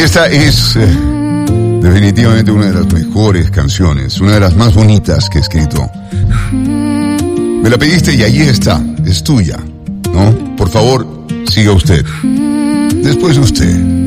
Esta es definitivamente una de las mejores canciones, una de las más bonitas que he escrito. Me la pediste y allí está, es tuya, ¿no? Por favor, siga usted. Después usted.